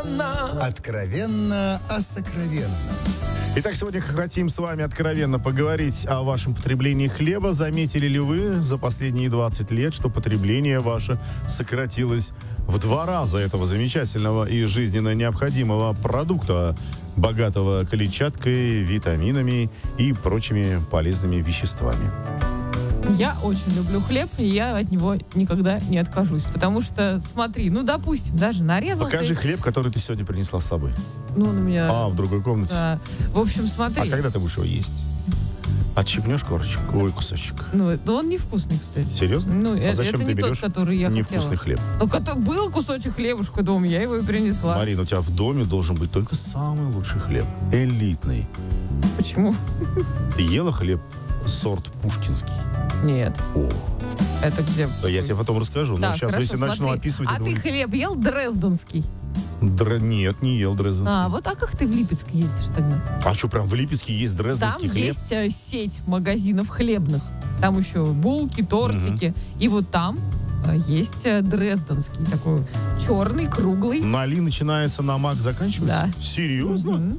Откровенно о сокровенном. Итак, сегодня хотим с вами откровенно поговорить о вашем потреблении хлеба. Заметили ли вы за последние 20 лет, что потребление ваше сократилось в 2 раза этого замечательного и жизненно необходимого продукта, богатого клетчаткой, витаминами и прочими полезными веществами? Я очень люблю хлеб, и я от него никогда не откажусь. Потому что, смотри, допустим, даже нарезал... Покажи хлеб, который ты сегодня принесла с собой. Он у меня... в другой комнате? Да. В общем, смотри. А когда ты будешь его есть? Отщипнешь корочек? Ой, кусочек. Он невкусный, кстати. Серьезно? А зачем это ты не тот, берешь который я невкусный хотела. хлеб? Был кусочек хлебушка дома, я его и принесла. Марина, у тебя в доме должен быть только самый лучший хлеб. Элитный. Почему? Ты ела хлеб сорт пушкинский? Нет. О. Это где? Я тебе потом расскажу. Но сейчас, если начну описывать... А ты хлеб ел дрезденский? Нет, не ел дрезденский. А как ты в Липецк ездишь тогда? А что, прям в Липецке есть дрезденский хлеб? Там есть сеть магазинов хлебных. Там еще булки, тортики. И вот там есть дрезденский, такой черный, круглый. На Ли начинается, на Мак заканчивается? Да. Серьезно?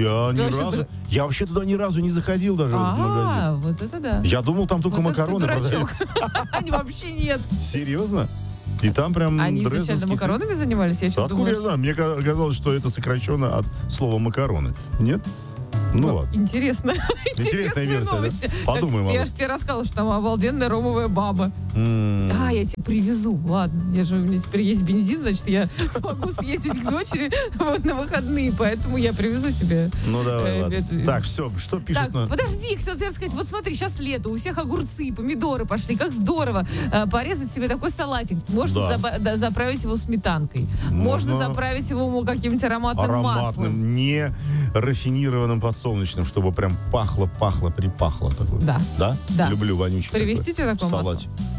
Я вообще туда ни разу не заходил даже в этот магазин. Вот это да. Я думал, там только макароны продаются. Они вообще нет. Серьезно? И там прям Они изначально макаронами занимались? Откуда я знаю? Мне казалось, что это сокращенно от слова макароны. Нет? Ладно. Интересно. Интересная версия, новости. да? Подумаем об этом. Я же тебе рассказала, что там обалденная ромовая баба. Я тебе привезу. Ладно, у меня теперь есть бензин, значит, я смогу съездить к дочери на выходные, поэтому я привезу тебе. Давай, ладно. Так, все, что пишут? Подожди, хотел тебе рассказать. Вот смотри, сейчас лето, у всех огурцы, помидоры пошли, как здорово. Порезать себе такой салатик. Можно заправить его сметанкой. Можно заправить его каким-нибудь ароматным маслом. Не рафинированным подсолнечным, чтобы прям пахло, припахло такое. Да. Да? Люблю вонючий. Привезти тебе такое масло?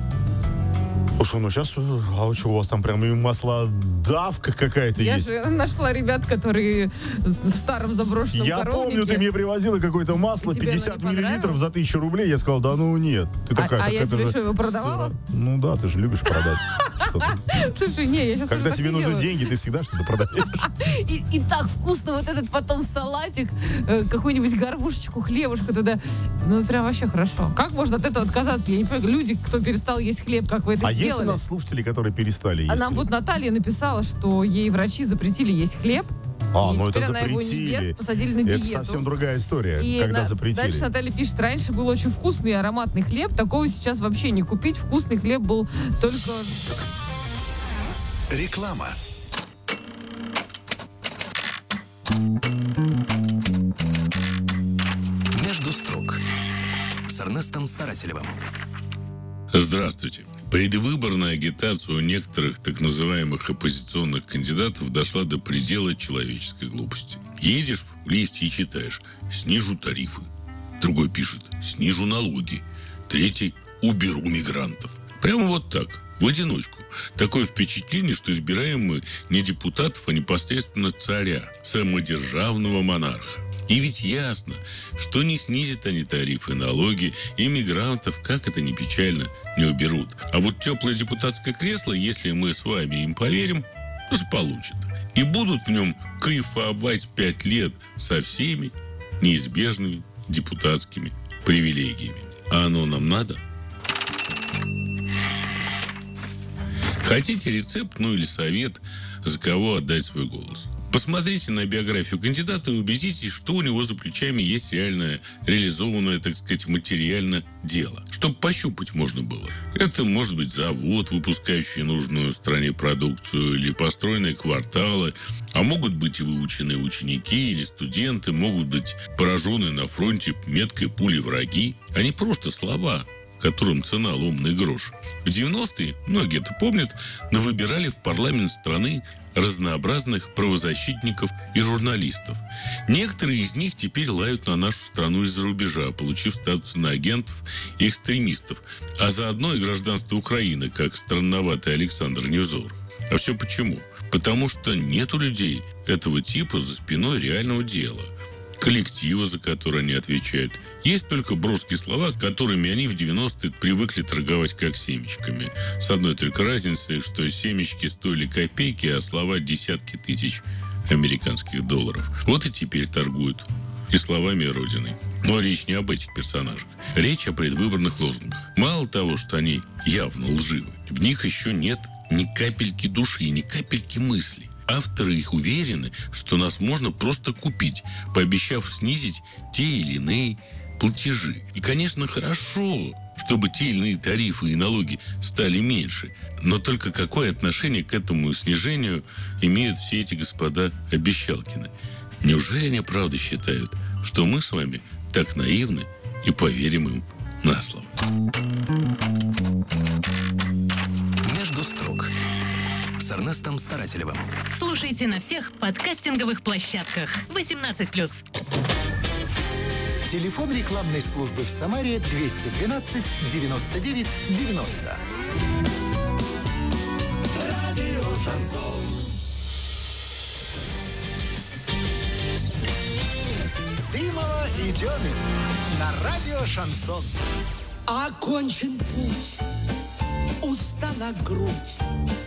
Слушай, сейчас, а что, у вас там прям и маслодавка какая-то есть? Я же нашла ребят, которые в старом заброшенном коровнике. Я помню, ты мне привозила какое-то масло, 50 миллилитров за 1000 рублей. Я сказал, нет. Ты такая, я тебе что, его продавала? Да, ты же любишь продать. Слушай, я сейчас когда тебе нужны деньги, ты всегда что-то продаешь. И так вкусно вот этот потом салатик, какую-нибудь горбушечку, хлебушку туда. Прям вообще хорошо. Как можно от этого отказаться? Я не понимаю, люди, кто перестал есть хлеб, как вы это сделали? Есть у нас слушатели, которые перестали есть нам хлеб? Наталья написала, что ей врачи запретили есть хлеб. И теперь она его не ест, посадили на диету. Это совсем другая история, когда запретили. Дальше Наталья пишет, раньше был очень вкусный и ароматный хлеб, такого сейчас вообще не купить. Вкусный хлеб был только... Реклама. Между строк с Эрнестом Старателевым. Здравствуйте. Предвыборная агитация у некоторых так называемых оппозиционных кандидатов дошла до предела человеческой глупости. Едешь в лифте и читаешь «снижу тарифы». Другой пишет «снижу налоги». Третий «уберу мигрантов». Прямо вот так, в одиночку. Такое впечатление, что избираем мы не депутатов, а непосредственно царя, самодержавного монарха. И ведь ясно, что не снизят они тарифы, налоги, и мигрантов, как это ни печально, не уберут. А вот теплое депутатское кресло, если мы с вами им поверим, заполучат. И будут в нем кайфовать 5 лет со всеми неизбежными депутатскими привилегиями. А оно нам надо? Хотите рецепт, или совет, за кого отдать свой голос? Посмотрите на биографию кандидата и убедитесь, что у него за плечами есть реальное, реализованное, так сказать, материальное дело, чтобы пощупать можно было. Это может быть завод, выпускающий нужную стране продукцию, или построенные кварталы, а могут быть и выученные ученики или студенты, могут быть пораженные на фронте меткой пули враги, а не просто слова, которым цена ломный грош. В 90-е, многие это помнят, выбирали в парламент страны разнообразных правозащитников и журналистов. Некоторые из них теперь лают на нашу страну из-за рубежа, получив статус иноагентов и экстремистов, а заодно и гражданство Украины, как странноватый Александр Невзоров. А все почему? Потому что нет у людей этого типа за спиной реального дела. коллектива, за который они отвечают. Есть только броские слова, которыми они в 90-е привыкли торговать как семечками. С одной только разницей, что семечки стоили копейки, а слова десятки тысяч американских долларов. Вот и теперь торгуют и словами Родины. Но речь не об этих персонажах. Речь о предвыборных лозунгах. Мало того, что они явно лживы, в них еще нет ни капельки души, ни капельки мысли. Авторы их уверены, что нас можно просто купить, пообещав снизить те или иные платежи. И, конечно, хорошо, чтобы те или иные тарифы и налоги стали меньше. Но только какое отношение к этому снижению имеют все эти господа Обещалкины? Неужели они правда считают, что мы с вами так наивны и поверим им на слово? «Между строк» с Эрнестом Старателевым. Слушайте на всех подкастинговых площадках. 18+. Телефон рекламной службы в Самаре 212 99 90. Радио «Шансон». Дымова и Демин на радио «Шансон». Окончен путь, устала грудь,